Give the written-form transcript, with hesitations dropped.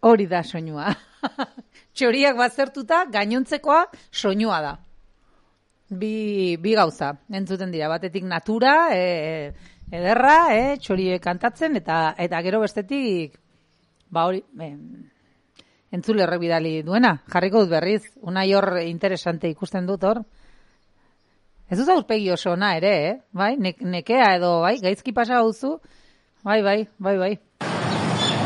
Hori da soinua. Txoriak bazertuta, gainontzekoa soinua da. Bi gauza, entzuten dira. Batetik natura, ederra, txoriek kantatzen, eta gero bestetik, hori, entzule horrek bidali duena. Jarriko dut berriz, unai hor interesante ikusten dut hor. Ez dut aurpegi oso ona ere, bai? Nekea edo, bai? Gaizki pasa gauzu. Bai.